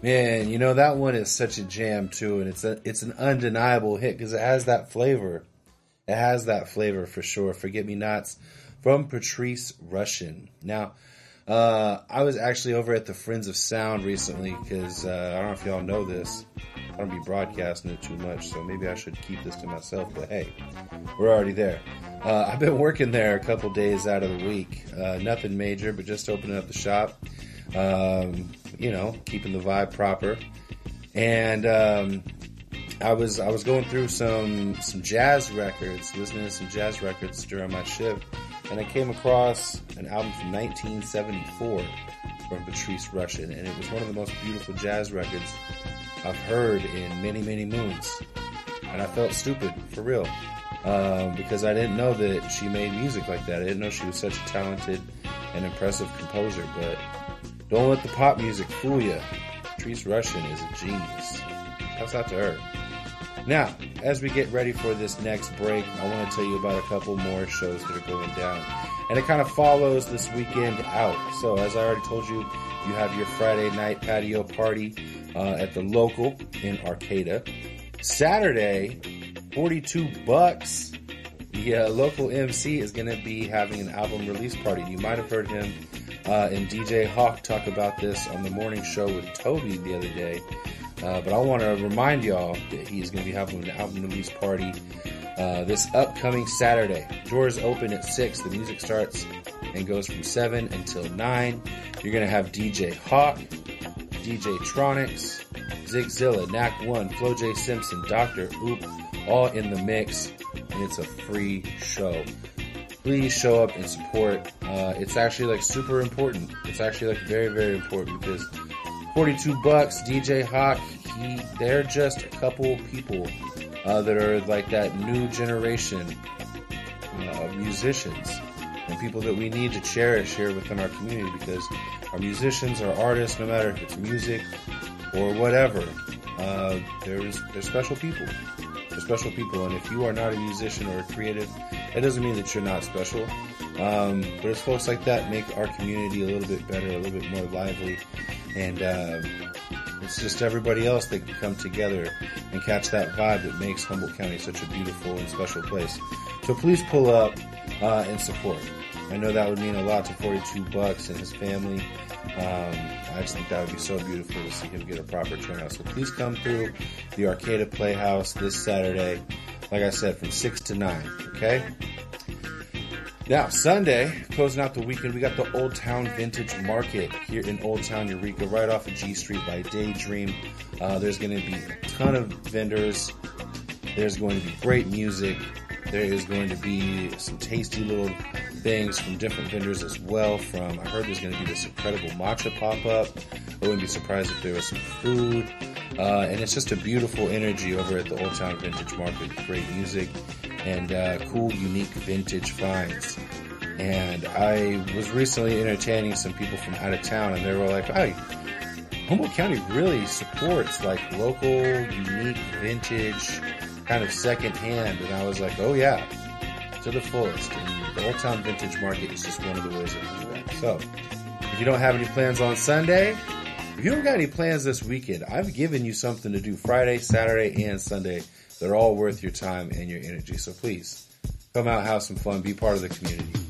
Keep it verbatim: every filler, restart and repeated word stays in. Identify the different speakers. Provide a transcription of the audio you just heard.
Speaker 1: Man, you know, that one is such a jam too, and it's a it's an undeniable hit because it has that flavor. It has that flavor for sure. Forget Me Nots from Patrice Rushen. Now, uh, I was actually over at the Friends of Sound recently because uh, I don't know if y'all know this. I don't be broadcasting it too much, so maybe I should keep this to myself. But hey, we're already there. Uh, I've been working there a couple days out of the week. Uh, nothing major, but just opening up the shop. Um, you know, keeping the vibe proper. And um, I was I was going through some some jazz records, listening to some jazz records during my shift, and I came across an album from nineteen seventy-four from Patrice Rushen, and it was one of the most beautiful jazz records I've heard in many, many moons. And I felt stupid, for real, um, because I didn't know that she made music like that. I didn't know she was such a talented and impressive composer, but don't let the pop music fool you. Patrice Rushen is a genius. Shouts out to her. Now, as we get ready for this next break, I want to tell you about a couple more shows that are going down. And it kind of follows this weekend out. So, as I already told you, you have your Friday night patio party uh, at the local in Arcata. Saturday, forty-two bucks. The uh, local M C is going to be having an album release party. You might have heard him uh, and D J Hawk talk about this on the morning show with Toby the other day. Uh, but I want to remind y'all that he's going to be having an album release party uh, this upcoming Saturday. Doors open at six. The music starts and goes from seven until nine. You're going to have D J Hawk, D J Tronics, Zigzilla, Knack one, Flo J Simpson, Doctor Oop, all in the mix. And it's a free show. Please show up and support. Uh, it's actually like super important. It's actually like very, very important because forty-two bucks, D J Hawk, he, they're just a couple people uh, that are like that new generation uh, of musicians and people that we need to cherish here within our community because our musicians, our artists, no matter if it's music or whatever, uh, there's, they're special people. They're special people, and if you are not a musician or a creative, that doesn't mean that you're not special. Um, but it's folks like that make our community a little bit better, a little bit more lively. And uh, it's just everybody else that can come together and catch that vibe that makes Humboldt County such a beautiful and special place. So please pull up uh, and support. I know that would mean a lot to forty-two bucks and his family. Um, I just think that would be so beautiful to see him get a proper turnout. So please come through the Arcata Playhouse this Saturday, like I said, from six to nine, okay? Now, Sunday, closing out the weekend, we got the Old Town Vintage Market here in Old Town Eureka, right off of G Street by Daydream. Uh, there's going to be a ton of vendors. There's going to be great music. There is going to be some tasty little things from different vendors as well. From I heard there's going to be this incredible matcha pop-up. I wouldn't be surprised if there was some food. Uh, and it's just a beautiful energy over at the Old Town Vintage Market. Great music and uh, cool, unique vintage finds. And I was recently entertaining some people from out of town, and they were like, "Hey, Humboldt County really supports like local, unique, vintage, kind of secondhand." And I was like, "Oh yeah, to the fullest." And the Old Town Vintage Market is just one of the ways that we do that. So, if you don't have any plans on Sunday, if you don't got any plans this weekend, I've given you something to do Friday, Saturday, and Sunday. They're all worth your time and your energy. So please, come out, have some fun, be part of the community.